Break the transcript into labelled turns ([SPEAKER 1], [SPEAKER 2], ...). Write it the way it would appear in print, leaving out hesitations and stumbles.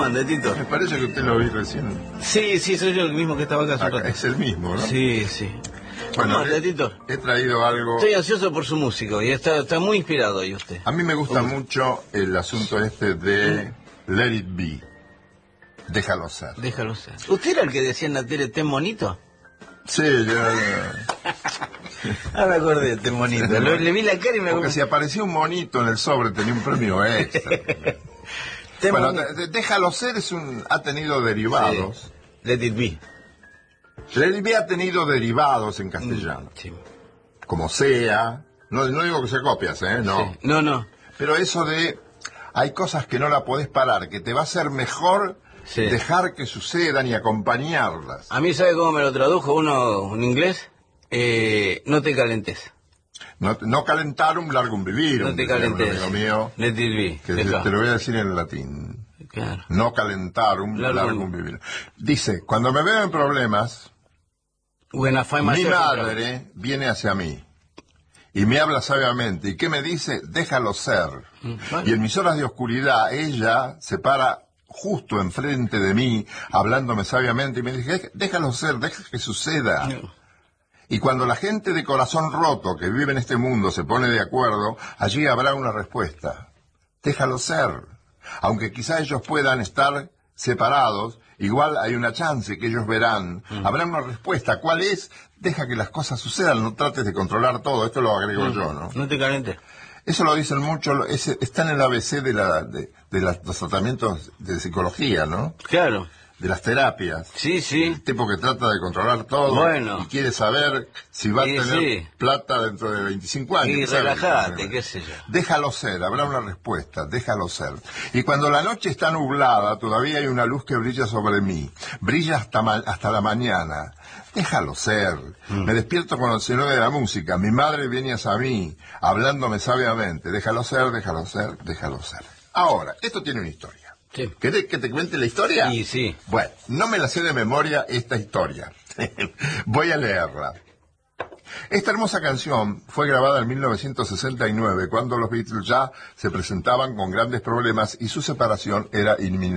[SPEAKER 1] ande, Tito?
[SPEAKER 2] Me parece que usted lo vi recién.
[SPEAKER 1] Sí, soy yo el mismo que estaba acá hace un rato.
[SPEAKER 2] Es el mismo, ¿no?
[SPEAKER 1] Sí.
[SPEAKER 2] Bueno,
[SPEAKER 1] ¿Cómo anda, Tito?
[SPEAKER 2] he traído algo...
[SPEAKER 1] Estoy ansioso por su músico y está muy inspirado ahí usted.
[SPEAKER 2] A mí me gusta mucho el asunto este de Let It Be. Déjalo ser.
[SPEAKER 1] Déjalo ser. ¿Usted era el que decía en la tele, ten monito?
[SPEAKER 2] Sí,
[SPEAKER 1] Ah, me acordé, ten monito. Le vi la cara y me
[SPEAKER 2] Porque si aparecía un monito en el sobre tenía un premio extra. Bueno, Déjalo ser ha tenido derivados.
[SPEAKER 1] Sí. Let It Be.
[SPEAKER 2] Let It Be ha tenido derivados en castellano.
[SPEAKER 1] Sí.
[SPEAKER 2] Como sea. No digo que se copias, no.
[SPEAKER 1] Sí. No.
[SPEAKER 2] Pero eso de... Hay cosas que no la podés parar, que te va a ser mejor dejar que sucedan y acompañarlas.
[SPEAKER 1] A mí, ¿sabe cómo me lo tradujo uno en inglés? No te calentes.
[SPEAKER 2] No calentarum largum vivirum.
[SPEAKER 1] No te calentes.
[SPEAKER 2] Amigo mío,
[SPEAKER 1] Let it be.
[SPEAKER 2] que te lo voy a decir en latín.
[SPEAKER 1] Claro.
[SPEAKER 2] No calentarum largum vivirum. Dice, cuando me veo en problemas, mi madre viene hacia mí y me habla sabiamente. ¿Y qué me dice? Déjalo ser.
[SPEAKER 1] Vale.
[SPEAKER 2] Y en mis horas de oscuridad, ella se para justo enfrente de mí, hablándome sabiamente, y me dice, déjalo ser, deja que suceda.
[SPEAKER 1] No.
[SPEAKER 2] Y cuando la gente de corazón roto que vive en este mundo se pone de acuerdo, allí habrá una respuesta. Déjalo ser. Aunque quizá ellos puedan estar separados, igual hay una chance que ellos verán. Habrá una respuesta. ¿Cuál es? Deja que las cosas sucedan, no trates de controlar todo. Esto lo agrego yo, ¿no?
[SPEAKER 1] No te calentes.
[SPEAKER 2] Eso lo dicen mucho, está en el ABC de los tratamientos de psicología, ¿no?
[SPEAKER 1] Claro.
[SPEAKER 2] De las terapias.
[SPEAKER 1] Sí.
[SPEAKER 2] El tipo que trata de controlar todo y quiere saber si va a tener plata dentro de 25 años.
[SPEAKER 1] Y relájate, qué sé yo.
[SPEAKER 2] Déjalo ser, habrá una respuesta, déjalo ser. Y cuando la noche está nublada, todavía hay una luz que brilla sobre mí. Brilla hasta la mañana. Déjalo ser. Me despierto con el sonido de la música. Mi madre viene hacia mí, hablándome sabiamente. Déjalo ser, déjalo ser, déjalo ser. Ahora, esto tiene una historia.
[SPEAKER 1] Sí.
[SPEAKER 2] ¿Querés que te cuente la historia?
[SPEAKER 1] Sí.
[SPEAKER 2] Bueno, no me la sé de memoria esta historia. Voy a leerla. Esta hermosa canción fue grabada en 1969, cuando los Beatles ya se presentaban con grandes problemas y su separación era inminente.